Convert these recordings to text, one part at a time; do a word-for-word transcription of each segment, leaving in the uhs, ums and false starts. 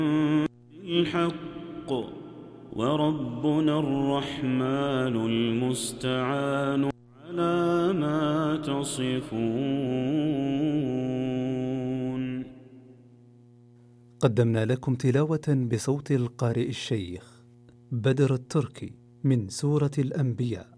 الحق وربنا الرحمن المستعان على ما تصفون. قدمنا لكم تلاوة بصوت القارئ الشيخ بدر التركي من سورة الأنبياء.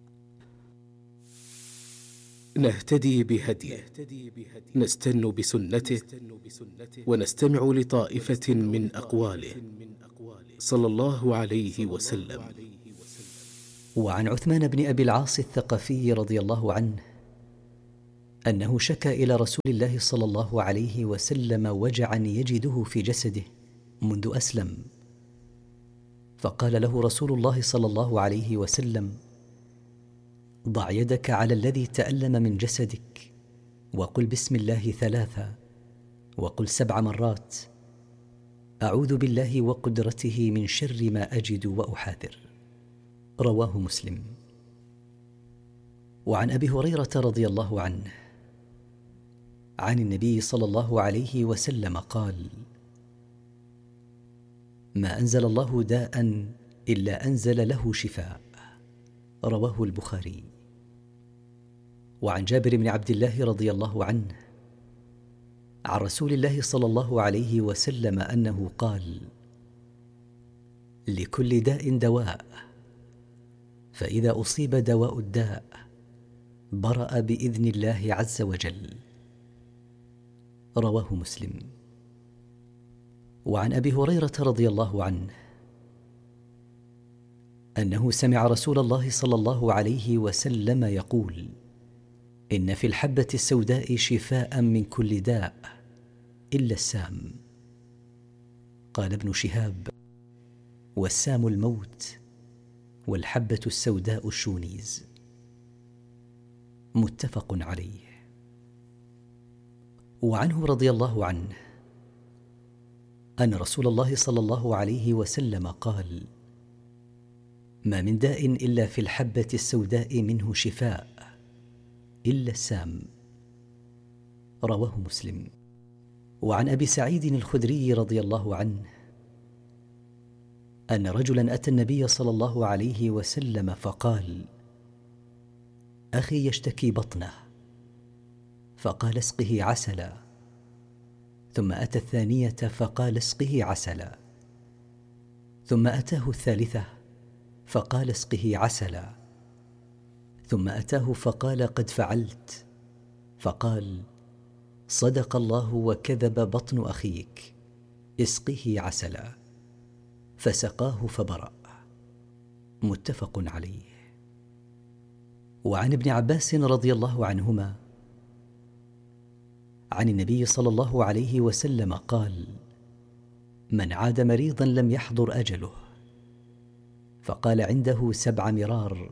نهتدي بهديه، نستن بسنته، ونستمع لطائفة من أقواله صلى الله عليه وسلم. وعن عثمان بن أبي العاص الثقفي رضي الله عنه أنه شكى إلى رسول الله صلى الله عليه وسلم وجعا يجده في جسده منذ أسلم، فقال له رسول الله صلى الله عليه وسلم: ضع يدك على الذي تألم من جسدك، وقل بسم الله ثلاثة، وقل سبع مرات: أعوذ بالله وقدرته من شر ما أجد وأحاذر. رواه مسلم. وعن أبي هريرة رضي الله عنه عن النبي صلى الله عليه وسلم قال: ما أنزل الله داء إلا أنزل له شفاء. رواه البخاري. وعن جابر بن عبد الله رضي الله عنه عن رسول الله صلى الله عليه وسلم أنه قال: لكل داء دواء، فإذا أصيب دواء الداء برأ بإذن الله عز وجل. رواه مسلم. وعن أبي هريرة رضي الله عنه أنه سمع رسول الله صلى الله عليه وسلم يقول: إن في الحبة السوداء شفاء من كل داء إلا السام. قال ابن شهاب: والسام الموت، والحبة السوداء الشونيز. متفق عليه. وعنه رضي الله عنه أن رسول الله صلى الله عليه وسلم قال: ما من داء إلا في الحبة السوداء منه شفاء إلا السام. رواه مسلم. وعن أبي سعيد الخدري رضي الله عنه أن رجلا أتى النبي صلى الله عليه وسلم فقال: أخي يشتكي بطنه، فقال: اسقه عسلا. ثم أتى الثانية فقال: اسقه عسلا. ثم أتاه الثالثة فقال: اسقه عسلا. ثم أتاه فقال: قد فعلت. فقال: صدق الله وكذب بطن أخيك، اسقه عسلا. فسقاه فبرأ. متفق عليه. وعن ابن عباس رضي الله عنهما عن النبي صلى الله عليه وسلم قال: من عاد مريضا لم يحضر أجله، فقال عنده سبع مرار: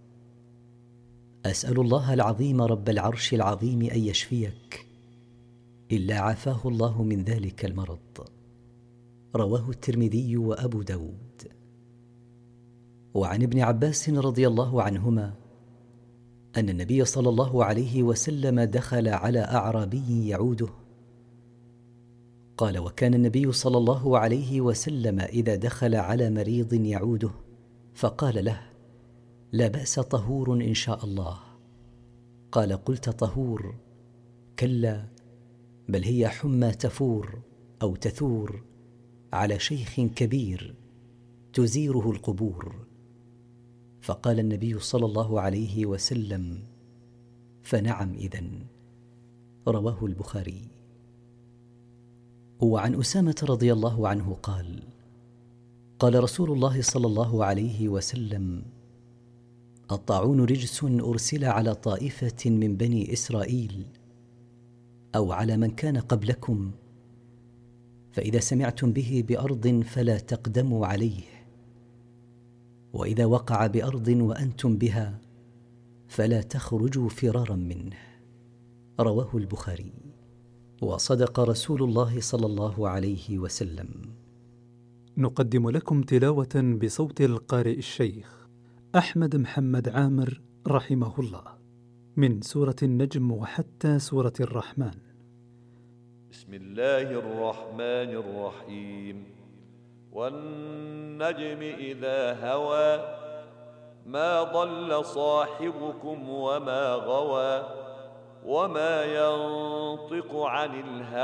أسأل الله العظيم رب العرش العظيم أن يشفيك، إلا عافاه الله من ذلك المرض. رواه الترمذي وأبو داود. وعن ابن عباس رضي الله عنهما أن النبي صلى الله عليه وسلم دخل على أعرابي يعوده. قال: وكان النبي صلى الله عليه وسلم إذا دخل على مريض يعوده فقال له: لا بأس، طهور إن شاء الله. قال: قلت طهور؟ كلا، بل هي حمى تفور أو تثور على شيخ كبير تزيره القبور. فقال النبي صلى الله عليه وسلم: فنعم إذن. رواه البخاري. وعن أسامة رضي الله عنه قال: قال رسول الله صلى الله عليه وسلم: الطاعون رجس أرسل على طائفة من بني إسرائيل أو على من كان قبلكم، فإذا سمعتم به بأرض فلا تقدموا عليه، وإذا وقع بأرض وأنتم بها فلا تخرجوا فرارا منه. رواه البخاري. وصدق رسول الله صلى الله عليه وسلم. نقدم لكم تلاوة بصوت القارئ الشيخ أحمد محمد عامر رحمه الله من سورة النجم وحتى سورة الرحمن. بسم الله الرحمن الرحيم. والنجم إذا هوى ما ضل صاحبكم وما غوى وما ينطق عن الهوى